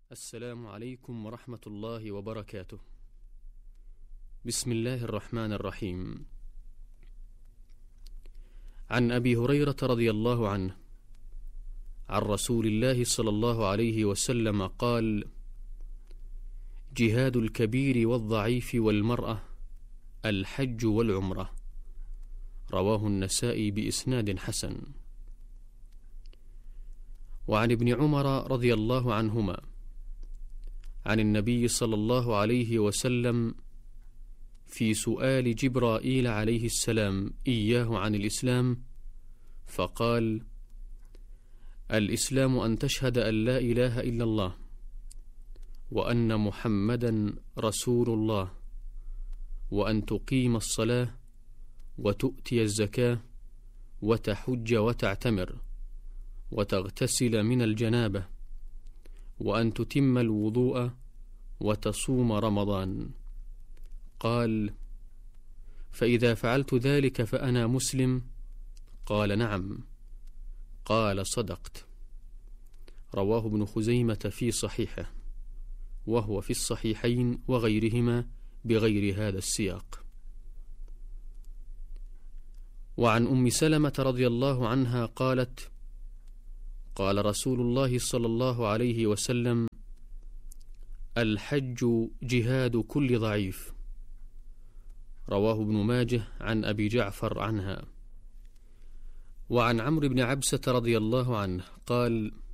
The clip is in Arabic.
السلام عليكم ورحمة الله وبركاته. بسم الله الرحمن الرحيم. عن أبي هريرة رضي الله عنه عن رسول الله صلى الله عليه وسلم قال: جهاد الكبير والضعيف والمرأة الحج والعمرة. رواه النسائي بإسناد حسن. وعن ابن عمر رضي الله عنهما عن النبي صلى الله عليه وسلم في سؤال جبرائيل عليه السلام إياه عن الإسلام فقال: الإسلام أن تشهد أن لا إله إلا الله وأن محمدا رسول الله، وأن تقيم الصلاة وتؤتي الزكاة وتحج وتعتمر وتغتسل من الجنابة، وأن تتم الوضوء وتصوم رمضان. قال: فإذا فعلت ذلك فأنا مسلم؟ قال: نعم. قال: صدقت. رواه ابن خزيمة في صحيحه، وهو في الصحيحين وغيرهما بغير هذا السياق. وعن أم سلمة رضي الله عنها قالت: قال رسول الله صلى الله عليه وسلم: الحج جهاد كل ضعيف. رواه ابن ماجه عن أبي جعفر عنها. وعن عمرو بن عبسة رضي الله عنه قال: